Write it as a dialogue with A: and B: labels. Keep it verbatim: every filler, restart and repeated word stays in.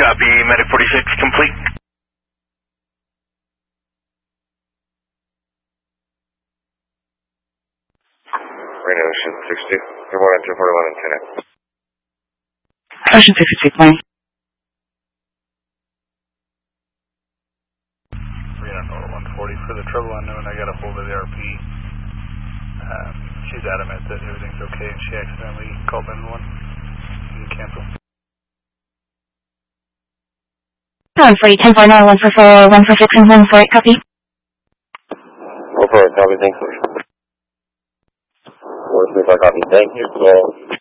A: Copy, Medic forty-six, complete.
B: Marine Ocean sixty, two one two forty-one and ten.
C: Ocean sixty-two, fine.
D: Reno one forty, for the trouble unknown, I got a hold of the R P. Um, she's adamant that everything's okay and she accidentally called nine one one. You can cancel.
C: one forty, ten four, nine one four four, one four six, and one four eight, copy.
B: one four eight, copy, thanks. four six, copy, thank you. So